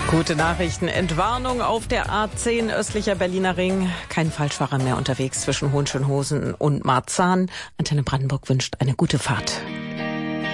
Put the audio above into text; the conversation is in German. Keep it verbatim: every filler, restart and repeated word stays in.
Gute Nachrichten. Entwarnung auf der A zehn östlicher Berliner Ring. Kein Falschfahrer mehr unterwegs zwischen Hohenschönhausen und Marzahn. Antenne Brandenburg wünscht eine gute Fahrt.